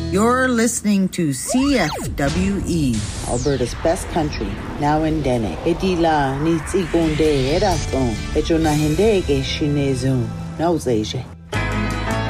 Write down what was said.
You're listening to CFWE, Alberta's best country, now in Dene. Edila ni tsigonde eraton, echona hende ke shinezun, nauzeje.